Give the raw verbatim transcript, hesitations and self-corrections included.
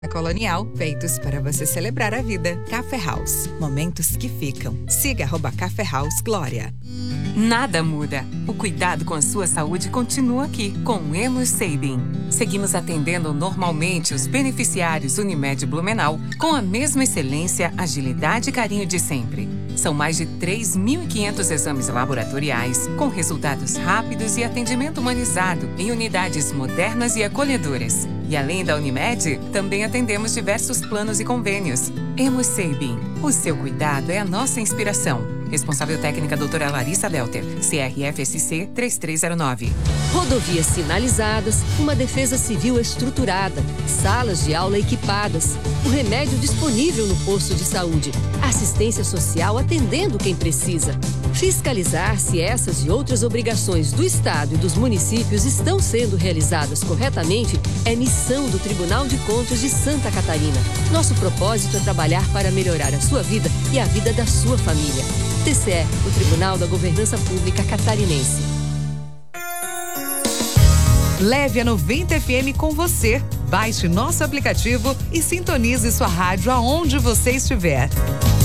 Colonial, feitos para você celebrar a vida. Café House, momentos que ficam. Siga arroba Café House Glória. Nada muda. O cuidado com a sua saúde continua aqui, com o Hemos Sabin. Seguimos atendendo normalmente os beneficiários Unimed Blumenau com a mesma excelência, agilidade e carinho de sempre. São mais de três mil e quinhentos exames laboratoriais, com resultados rápidos e atendimento humanizado em unidades modernas e acolhedoras. E além da Unimed, também atendemos diversos planos e convênios. Hemos Sabin. O seu cuidado é a nossa inspiração. Responsável técnica doutora Larissa Belter, C R F S C três três zero nove. Rodovias sinalizadas, uma defesa civil estruturada, salas de aula equipadas, o remédio disponível no posto de saúde, assistência social atendendo quem precisa. Fiscalizar se essas e outras obrigações do Estado e dos municípios estão sendo realizadas corretamente é missão do Tribunal de Contas de Santa Catarina. Nosso propósito é trabalhar para melhorar a sua vida e a vida da sua família. T C E, o Tribunal da Governança Pública Catarinense. Leve a noventa F M com você. Baixe nosso aplicativo e sintonize sua rádio aonde você estiver.